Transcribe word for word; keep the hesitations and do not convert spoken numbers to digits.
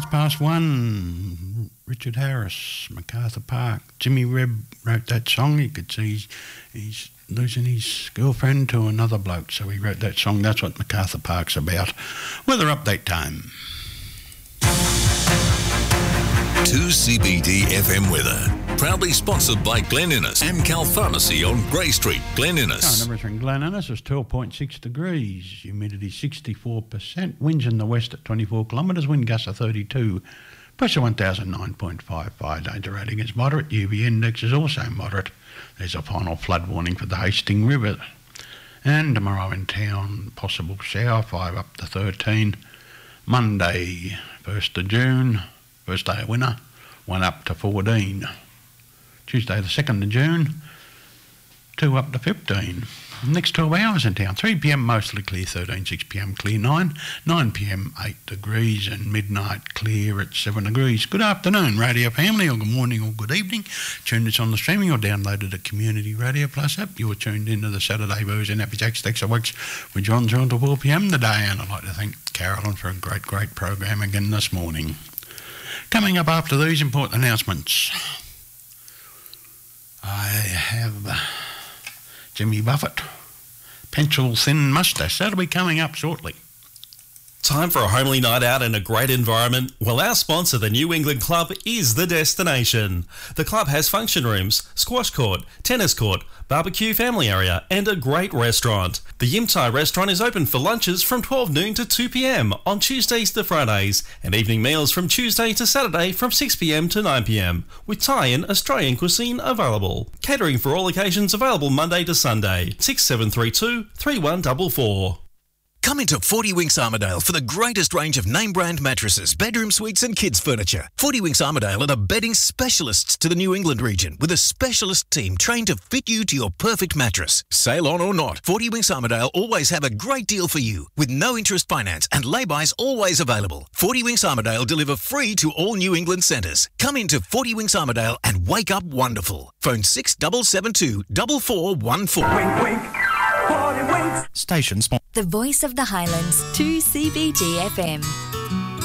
minutes past one. Richard Harris, MacArthur Park. Jimmy Rebb wrote that song. You could see he's, he's losing his girlfriend to another bloke, so he wrote that song. That's what MacArthur Park's about. Weather update time. two C B D F M weather. Proudly sponsored by Glen Innes, Amcal Pharmacy on Grey Street, Glen Innes. Oh, temperature in Glen Innes is twelve point six degrees. Humidity sixty-four percent. Winds in the west at twenty-four kilometres. Wind gusts of thirty-two. Pressure one thousand nine point five five. Danger rating is moderate. U V index is also moderate. There's a final flood warning for the Hastings River. And tomorrow in town, possible shower, five up to thirteen. Monday, first of June, first day of winter, one up to fourteen. Tuesday the second of June, two up to fifteen. Next twelve hours in town, three p m mostly clear thirteen, six p m clear nine, nine p m eight degrees, and midnight clear at seven degrees. Good afternoon, Radio Family, or good morning or good evening. Tune this on the streaming or downloaded a Community Radio Plus app. You're tuned into the Saturday version. Happy Jack Stacks of Works with John John to four p m today, and I'd like to thank Carolyn for a great, great program again this morning. Coming up after these important announcements, I have uh, Jimmy Buffett, pencil thin moustache. That'll be coming up shortly. Time for a homely night out in a great environment? Well, our sponsor, the New England Club, is the destination. The club has function rooms, squash court, tennis court, barbecue family area, and a great restaurant. The Yim Thai restaurant is open for lunches from twelve noon to two p m on Tuesdays to Fridays, and evening meals from Tuesday to Saturday from six p m to nine p m, with Thai and Australian cuisine available. Catering for all occasions available Monday to Sunday. six seven three two, three one four four. Come into Forty Winks Armidale for the greatest range of name-brand mattresses, bedroom suites and kids' furniture. Forty Winks Armidale are the bedding specialists to the New England region, with a specialist team trained to fit you to your perfect mattress. Sail on or not, Forty Winks Armidale always have a great deal for you, with no interest finance and lay-bys always available. Forty Winks Armidale deliver free to all New England centres. Come into Forty Winks Armidale and wake up wonderful. Phone six seven seven two, four four one four. Wink, wink. Forty Winks. Station sponsor. The Voice of the Highlands, two C B D F M.